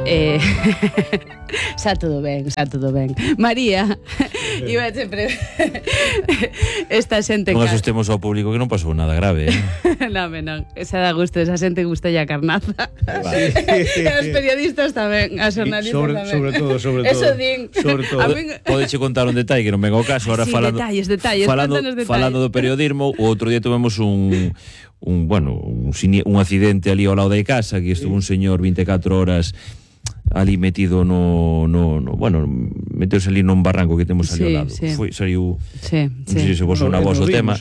Xa todo ben, xa todo ben. María, iba sempre esta xente... Non asustemos ao público que non pasou nada grave, Non, esa da gusto, esa xente gusta a carnaza. E os periodistas tamén, as xornalistas tamén. Sobre todo. Eso din. Podeche contar un detalle que non vengo ao caso. Ahora falando, detalles, falando do periodismo, o outro día tumemos un accidente ali ao lado da casa, que estuvo un señor 24 horas ali metido meteuse ali nun barranco que temos ali ao lado. Saiu, non sei se vos sona vos o tema.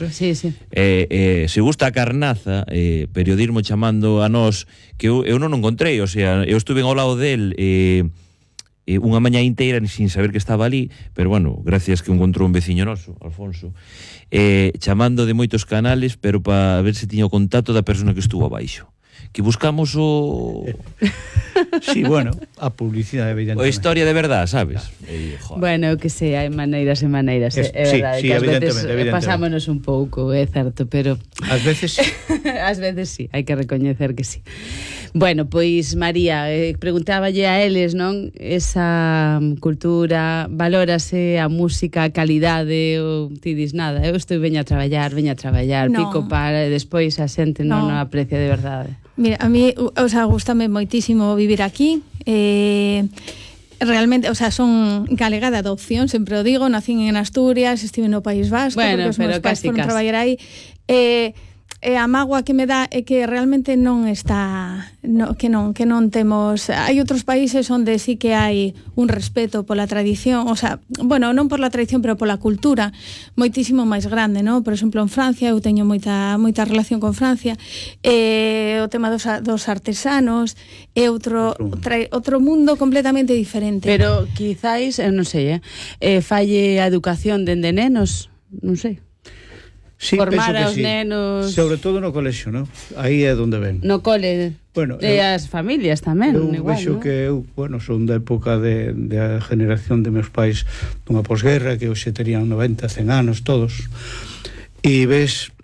Se gusta a carnaza, periodismo chamando a nós, que eu non o encontrei, o sea, eu estuve ao lado del unha mañá inteira sin saber que estaba ali, pero bueno, gracias que encontrou un veciño noso, Alfonso, chamando de moitos canales, pero para ver se tiña o contacto da persona que estuvo abaixo, que buscamos o... Sí, bueno, a publicidade, evidentemente. A historia de verdade, sabes? Bueno, que sei, hai maneiras e maneiras, é verdade, que ás veces pasámonos un pouco, é certo, pero... Ás veces sí. Ás veces sí, hai que recoñecer que sí. Bueno, pois, María, preguntáballe a eles, non? Esa cultura, valórase a música, a calidade, ou ti dis nada, eu estou veña a traballar, pico para, e despois a xente non o aprecia de verdade. Mira, a mí, o sea, gustame moitísimo vivir aquí, realmente, o sea, son galega de adopción, sempre o digo, nacín en Asturias, estive no País Vasco, porque os meus pais foron traballar aí, a mágoa que me dá é que realmente non está, que non temos, hai outros países onde sí que hai un respeto pola tradición, o sea, bueno, non por la tradición, pero pola cultura moitísimo máis grande, non? Por exemplo, en Francia, eu teño moita relación con Francia, o tema dos artesanos é outro mundo completamente diferente. Pero quizáis, non sei, falle a educación dende nenos, non sei. Sí, formar aos nenos, sobre todo no colexio, ¿no? Aí é onde ven. No cole, bueno, e as familias tamén, igual, vexo, ¿no? Que eu, bueno, son da época de a generación de meus pais dunha posguerra, que hoxe terían 90, 100 anos todos, e ves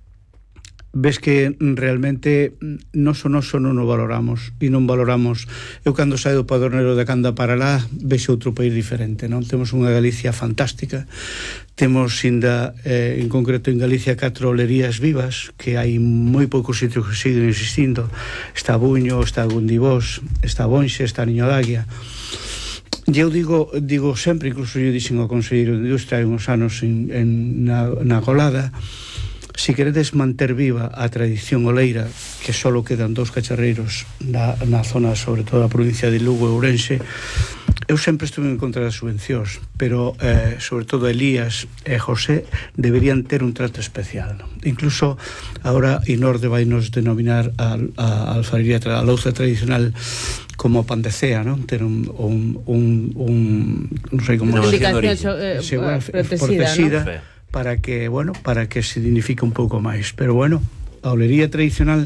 que realmente noso non o valoramos, e non valoramos. Eu cando saio do Padronero de Canda para lá vexo outro país diferente, non? Temos unha Galicia fantástica, temos ainda en concreto en Galicia 4 olerías vivas, que hai moi poucos sitios que siguen existindo. Está Buño, está Gundibós, está Bonxe, está Niño d'Águia. E eu digo sempre, incluso eu dixen ao Conselleiro de Industria hai uns anos na Colada, si queredes manter viva a tradición oleira, que só quedan 2 cacharreiros na zona, sobre todo a provincia de Lugo e Ourense, eu sempre estuve en contra das subvencións, pero sobre todo Elías e José deberían ter un trato especial, ¿no? Incluso agora Inorde vai nos denominar a alfarería, a louza tradicional como pan de cea, ¿no? Ter un non sei como protegida, ¿no? Para que se dignifique un pouco máis. Pero bueno, a olería tradicional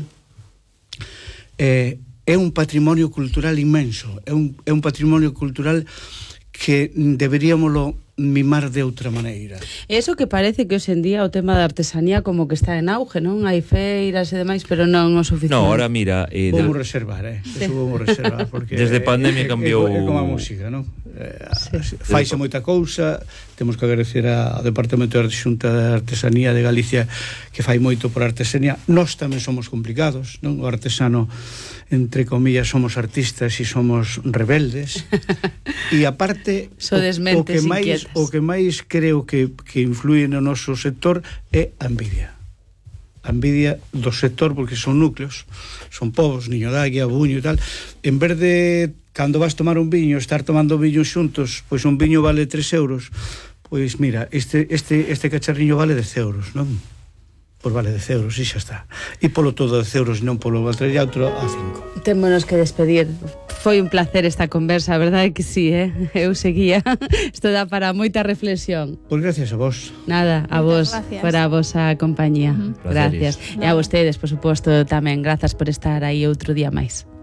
é un patrimonio cultural inmenso, é un patrimonio cultural que deberíamoslo mimar de outra maneira. Eso que parece que hoxe en día o tema da artesanía como que está en auge, non? Hai feiras e demais, pero non o suficiente. No, ahora mira... vamos reservar, eso vamos reservar, porque... Desde pandemia cambiou... É como a música, non? Faise moita cousa, temos que agradecer ao Departamento de Xunta de Artesanía de Galicia, que fai moito por artesanía. Nós tamén somos complicados, non? O artesano, entre comillas, somos artistas e somos rebeldes. E aparte, o que máis creo que influi no noso sector é a envidia. A envidia do sector, porque son núcleos, son povos, Niño d'Águia, Buño e tal. En vez de, cando vas tomar un viño, estar tomando viño xuntos, pois un viño vale 3 euros, pois mira, este cacharriño vale 10 euros, non? Pois vale 10 euros, e xa está. E polo todo 10 euros, non polo valtre e outro a 5. Témonos que despedir. Foi un placer esta conversa, a verdade que sí, eu seguía. Isto dá para moita reflexión. Pois gracias a vos. Nada, a vos, por a vosa compañía. Gracias. E a vostedes, por suposto, tamén. Grazas por estar aí outro día máis.